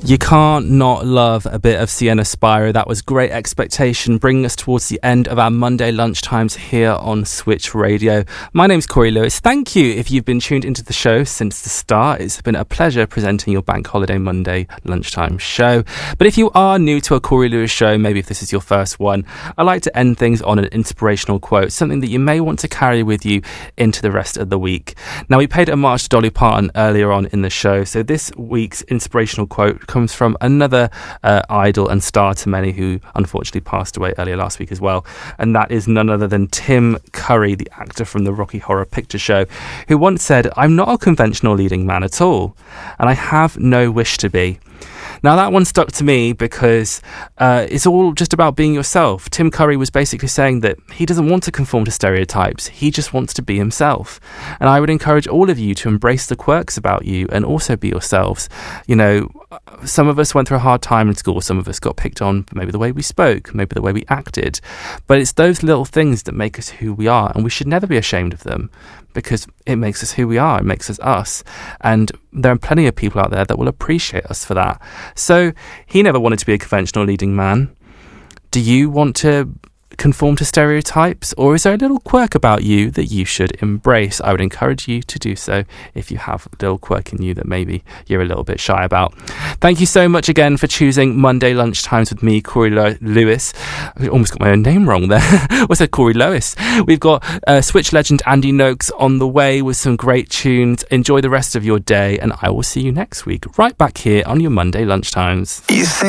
You can't not love a bit of Sienna Spiro. That was Great Expectation, bringing us towards the end of our Monday lunchtimes here on Switch Radio. My name's Corey Lewis. Thank you if you've been tuned into the show since the start. It's been a pleasure presenting your Bank Holiday Monday lunchtime show. But if you are new to a Corey Lewis show, maybe if this is your first one, I like to end things on an inspirational quote, something that you may want to carry with you into the rest of the week. Now, we paid homage to Dolly Parton earlier on in the show, so this week's inspirational quote comes from another idol and star to many who unfortunately passed away earlier last week as well, and that is none other than Tim Curry, the actor from the Rocky Horror Picture Show, who once said, "I'm not a conventional leading man at all, and I have no wish to be." Now, that one stuck to me because it's all just about being yourself. Tim Curry was basically saying that he doesn't want to conform to stereotypes. He just wants to be himself. And I would encourage all of you to embrace the quirks about you and also be yourselves. You know, some of us went through a hard time in school. Some of us got picked on for maybe the way we spoke, maybe the way we acted. But it's those little things that make us who we are, and we should never be ashamed of them, because it makes us who we are, it makes us us. And there are plenty of people out there that will appreciate us for that. So he never wanted to be a conventional leading man. Do you want to conform to stereotypes, or is there a little quirk about you that you should embrace? I would encourage you to do so if you have a little quirk in you that maybe you're a little bit shy about. Thank you so much again for choosing Monday Lunchtimes with me, Corey Lewis. I almost got my own name wrong there. I said Corey Lewis. We've got Switch legend Andy Noakes on the way with some great tunes. Enjoy the rest of your day, and I will see you next week right back here on your Monday Lunchtimes.